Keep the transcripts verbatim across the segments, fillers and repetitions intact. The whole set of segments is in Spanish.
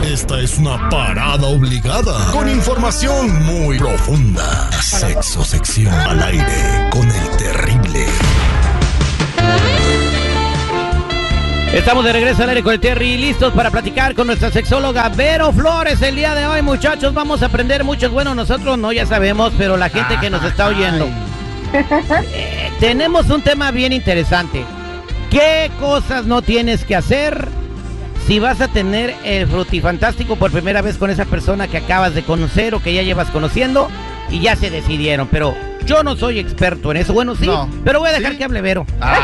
Esta es una parada obligada con información muy profunda. Sexo sección al aire con el terrible. Estamos de regreso al aire con el Terry, listos para platicar con nuestra sexóloga Vero Flores. El día de hoy, muchachos, vamos a aprender muchos. Bueno, nosotros no, ya sabemos, pero la gente que nos está oyendo. Eh, tenemos un tema bien interesante. ¿Qué cosas no tienes que hacer si vas a tener el frutifantástico por primera vez con esa persona que acabas de conocer o que ya llevas conociendo y ya se decidieron? Pero yo no soy experto en eso. Bueno, sí, no. Pero voy a dejar ¿Sí? que hable Vero.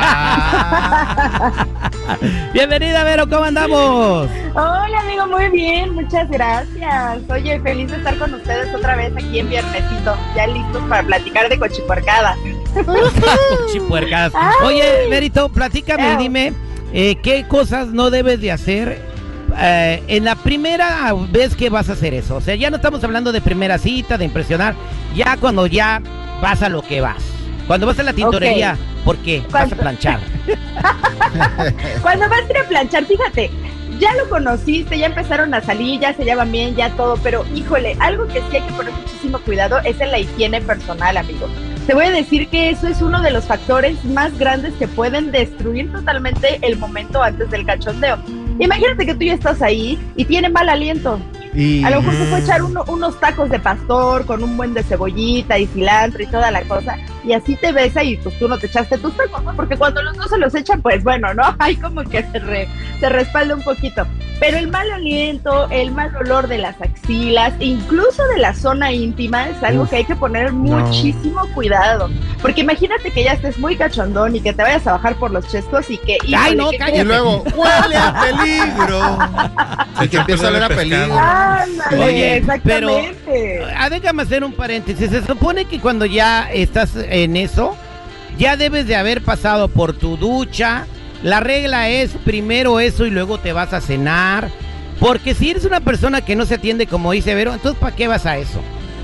Ah. Bienvenida, Vero, ¿cómo andamos? Hola, amigo, muy bien, muchas gracias. Oye, feliz de estar con ustedes otra vez aquí en Viernesito, ya listos para platicar de cochipuercadas. Cochipuercadas. Oye, Verito, platícame, oh. dime, eh, ¿qué cosas no debes de hacer Eh, en la primera vez que vas a hacer eso? O sea, ya no estamos hablando de primera cita, de impresionar, ya cuando ya vas a lo que vas. Cuando vas a la tintorería, okay. ¿Por qué? Vas a planchar. Cuando vas a ir a planchar, fíjate, ya lo conociste, ya empezaron a salir, ya se llevan bien, ya todo, pero híjole, algo que sí hay que poner muchísimo cuidado es en la higiene personal, amigo. Te voy a decir que eso es uno de los factores más grandes que pueden destruir totalmente el momento antes del cachondeo. Imagínate que tú ya estás ahí y tiene mal aliento. Y... a lo mejor te fue echar uno, unos tacos de pastor con un buen de cebollita y cilantro y toda la cosa, y así te besa y pues tú no te echaste tus tacos, ¿no? Porque cuando los dos se los echan, pues bueno, ¿no? Hay como que se, re, se respalda un poquito. Pero el mal aliento, el mal olor de las axilas, incluso de la zona íntima, es algo Uf, que hay que poner muchísimo no. cuidado. Porque imagínate que ya estés muy cachondón y que te vayas a bajar por los chescos y que... ¡Ay, híjole, no, que cállate! Y luego, ¡huele a peligro! Y que empieza a oler a peligro. Ándale, oye, exactamente. Pero, ah, déjame hacer un paréntesis. Se supone que cuando ya estás en eso, ya debes de haber pasado por tu ducha. La regla es primero eso y luego te vas a cenar. Porque si eres una persona que no se atiende como dice Vero, entonces ¿para qué vas a eso?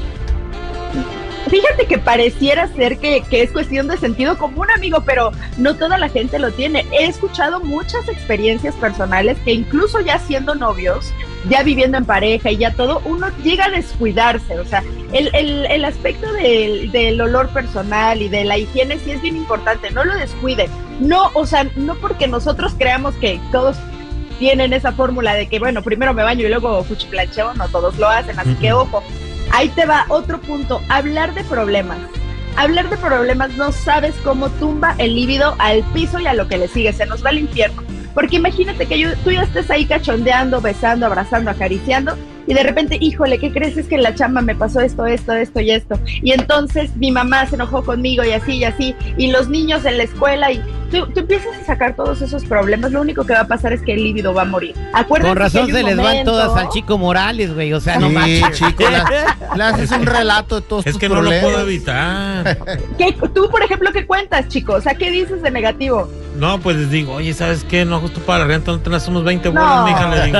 Fíjate que pareciera ser que, que es cuestión de sentido común, amigo, pero no toda la gente lo tiene. He escuchado muchas experiencias personales que incluso ya siendo novios, ya viviendo en pareja y ya todo, uno llega a descuidarse. O sea, el, el, el aspecto del, del olor personal y de la higiene sí es bien importante, no lo descuiden. No, o sea, no porque nosotros creamos que todos tienen esa fórmula de que, bueno, primero me baño y luego cuchiplancheo, no todos lo hacen, así que ojo. Ahí te va otro punto, hablar de problemas. Hablar de problemas no sabes cómo tumba el líbido al piso y a lo que le sigue, se nos va al infierno. Porque imagínate que yo, tú ya estés ahí cachondeando, besando, abrazando, acariciando, y de repente, híjole, ¿qué crees? Es que en la chamba me pasó esto, esto, esto y esto. Y entonces mi mamá se enojó conmigo y así y así, y los niños en la escuela, y tú, tú empiezas a sacar todos esos problemas, lo único que va a pasar es que el líbido va a morir. Acuérdate. Con razón se les momento... van todas al Chico Morales, güey, o sea, sí, no manches. Chico, le haces un relato de todos es tus que problemas. no lo puedo evitar. ¿Qué, tú, por ejemplo, qué cuentas, chicos? O sea, ¿qué dices de negativo? No, pues les digo, oye, ¿sabes qué? No, justo para la renta no tenés unos veinte no. bolas, mija, le digo.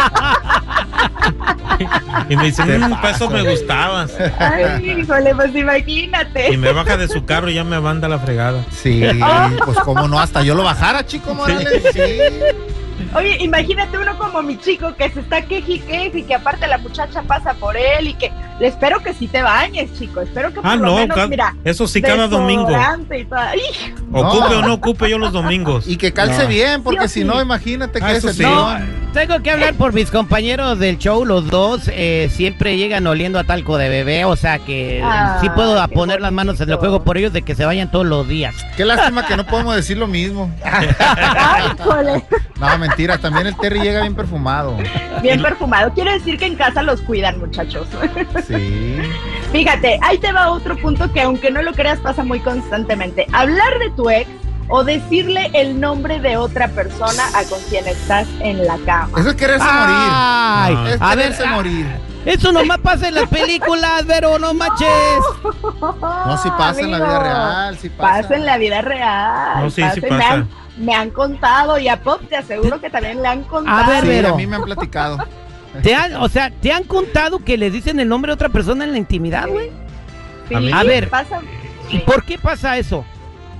Y me dicen, mmm, para eso me gustabas. Ay, híjole, pues imagínate. Y me baja de su carro y ya me manda la fregada. Sí, pues cómo no, hasta yo lo bajara, Chico Morales, sí. Oye, imagínate uno como mi chico que se está queje y queje y que aparte la muchacha pasa por él y que le espero que sí te bañes, chico. Espero que por ah, lo no, menos, ca- mira, eso sí cada domingo. Y toda, Ocupe no. o no ocupe yo los domingos. Y que calce no. bien, porque sí, si no, sí. imagínate que Ah, ese sí. No, tengo que hablar por mis compañeros del show, los dos eh, siempre llegan oliendo a talco de bebé, o sea que ah, sí puedo poner bonito. las manos en el juego por ellos de que se vayan todos los días. Qué lástima que no podemos decir lo mismo. Ay, híjole. No, mentira, también el Terry llega bien perfumado. Bien perfumado. Quiere decir que en casa los cuidan, muchachos. Sí. Fíjate, ahí te va otro punto que aunque no lo creas pasa muy constantemente. Hablar de tu ex o decirle el nombre de otra persona a con quien estás en la cama. Eso es quererse Ay, morir. Es a ver, quererse ah, morir. Eso nomás pasa en las películas, Vero, no manches. No, sí pasa en la vida real, sí pasa. Pasa en la vida real. No, sí, sí Me pasa. han, me han contado y a Pop te aseguro que también le han contado. A ver, Sí, Vero. a mí me han platicado. ¿Te han, o sea, ¿te han contado que les dicen el nombre de otra persona en la intimidad, güey? Sí, A ver, pasa. ¿y por qué pasa eso?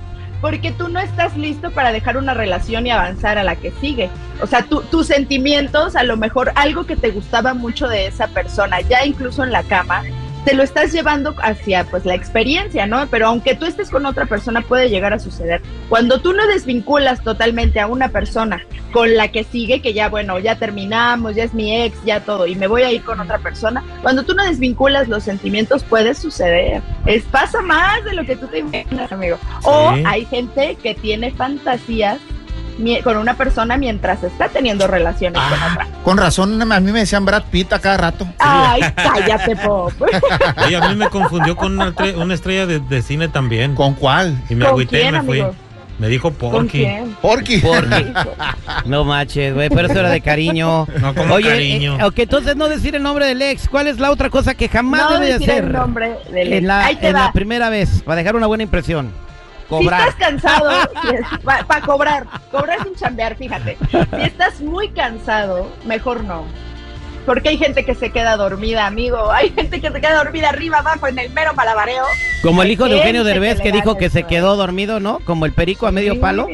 porque tú no estás listo para dejar una relación y avanzar a la que sigue. O sea, tú, tus sentimientos, a lo mejor algo que te gustaba mucho de esa persona, ya incluso en la cama, te lo estás llevando hacia pues la experiencia, ¿no? Pero aunque tú estés con otra persona, puede llegar a suceder. Cuando tú no desvinculas totalmente a una persona con la que sigue, que ya, bueno, ya terminamos, ya es mi ex, ya todo, y me voy a ir con otra persona, cuando tú no desvinculas los sentimientos, puede suceder. Es, pasa más de lo que tú te imaginas, amigo. Sí. O hay gente que tiene fantasías con una persona mientras está teniendo relaciones ah, con otra. Con razón, a mí me decían Brad Pitt a cada rato. Ay, cállate, Pop. Y a mí me confundió con una, una estrella de, de cine también. ¿Con cuál? Y me agüité y me fui. Amigo? Me dijo Porky. ¿Con quién? Porky. Porky. No manches, güey, pero eso era de cariño. No, como Oye, cariño. Eh, ok, entonces no decir el nombre del ex. ¿Cuál es la otra cosa que jamás no debe de hacer? No el nombre del ex. En la, Ahí te en va. la primera vez, para dejar una buena impresión. Cobrar. Si estás cansado, para pa cobrar, cobrar sin chambear, fíjate. Si estás muy cansado, mejor no. Porque hay gente que se queda dormida, amigo. Hay gente que se queda dormida arriba, abajo, en el mero malabareo. Como el hijo de Eugenio Derbez que, que dijo que se quedó dormido, ¿no? Como el perico a medio sí, palo.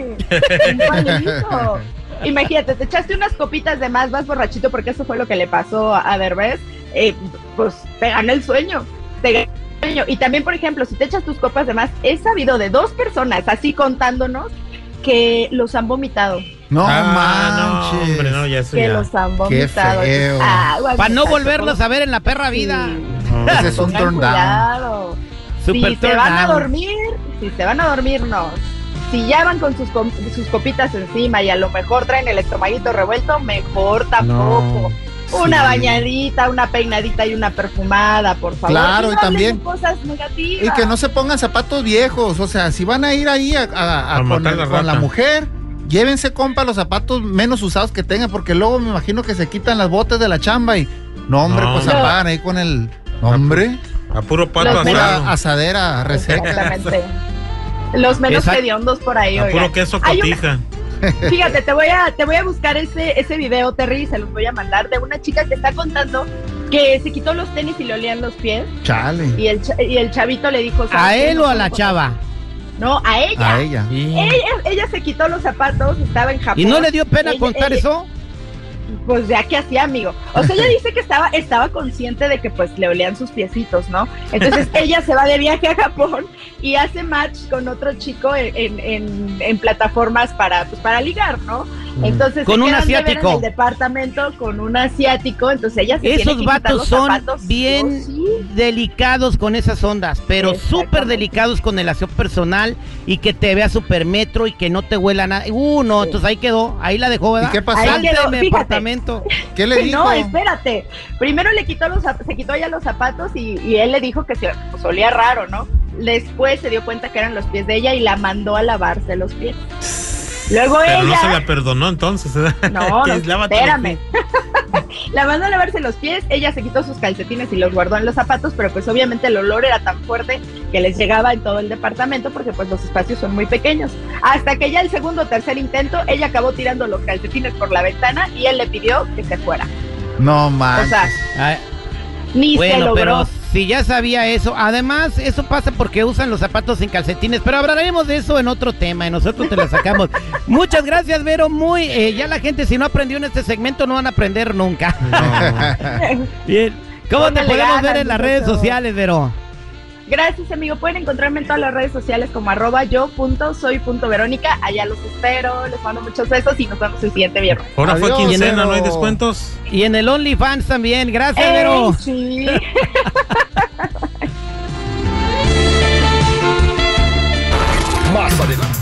Igualito. Imagínate, te echaste unas copitas de más, vas borrachito, porque eso fue lo que le pasó a Derbez. Eh, pues te gana el sueño. Te gana el sueño. Y también, por ejemplo, si te echas tus copas de más, he sabido de dos personas, así contándonos, que los han vomitado. No ah, manches. No, hombre, no, ya eso que ya. los han vomitado. Qué feo. Ah, para no volverlos a ver en la perra vida. Sí. No, ese es un turn down. Super si se van down. a dormir, si se van a dormir, no. Si ya van con sus, con sus copitas encima y a lo mejor traen el estomaguito revuelto, mejor tampoco. No, una sí. bañadita, una peinadita y una perfumada, por favor. Claro, y, no y también cosas negativas. Y que no se pongan zapatos viejos. O sea, si van a ir ahí a, a, a con, el, la con la mujer, llévense, compa, los zapatos menos usados que tengan, porque luego me imagino que se quitan las botas de la chamba y no, hombre, no, pues no. apagan ahí con el hombre. A puro pato a pura asado. asadera reseca. Exactamente. Los menos hediondos por ahí. A oigan. Puro queso cotija. Una... Fíjate, te voy a te voy a buscar ese ese video, Terry, y se los voy a mandar, de una chica que está contando que se quitó los tenis y le olían los pies. Chale. Y el y el chavito le dijo, ¿a él o a la chava? No, a ella. A ella. Sí. ella. Ella se quitó los zapatos, estaba en Japón. ¿Y no le dio pena ella, contar ella, eso? Pues ya que hacía, amigo. O sea, ella dice que estaba, estaba consciente de que pues le olían sus piecitos, ¿no? Entonces ella se va de viaje a Japón y hace match con otro chico en, en, en plataformas para, pues, para ligar, ¿no? Entonces con se un quedan de ver asiático en el departamento con un asiático, entonces ella se esos tiene que vatos los son zapatos, bien sí. delicados con esas ondas, pero súper delicados con el aseo personal y que te vea super metro y que no te huela nada. Uh, no, sí. Entonces ahí quedó, ahí la dejó, ¿verdad? ¿Y qué pasó? Salte de mi departamento. ¿Qué le dijo? No, espérate. Primero le quitó los se quitó ya los zapatos y, y él le dijo que se pues, olía raro, ¿no? Después se dio cuenta que eran los pies de ella y la mandó a lavarse los pies. Luego Pero ella... no se la perdonó entonces. ¿eh? No, no, espérame. La mandó a lavarse los pies, ella se quitó sus calcetines y los guardó en los zapatos, pero pues obviamente el olor era tan fuerte que les llegaba en todo el departamento porque pues los espacios son muy pequeños. Hasta que ya el segundo o tercer intento, ella acabó tirando los calcetines por la ventana y él le pidió que se fuera. No manches. O sea, Ay, ni bueno, se logró. Pero si ya sabía eso, además eso pasa porque usan los zapatos sin calcetines, pero hablaremos de eso en otro tema y nosotros te lo sacamos. Muchas gracias, Vero, muy, eh, ya la gente si no aprendió en este segmento no van a aprender nunca. No. Bien, ¿cómo Póngale te podemos ganas, ver en las redes sociales, Vero? Gracias, amigo. Pueden encontrarme en todas las redes sociales como arroba yo punto soy punto verónica. Allá los espero, les mando muchos besos y nos vemos el siguiente viernes. Ahora Adiós, fue quincena, Vero. ¿No hay descuentos? Y en el OnlyFans también. Gracias, Ey, Vero. Sí.